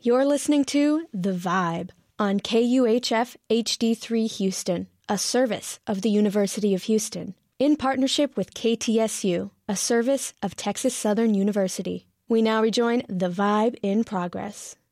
You're listening to The Vibe on KUHF HD3 Houston, a service of the University of Houston, in partnership with KTSU, a service of Texas Southern University. We now rejoin The Vibe in progress.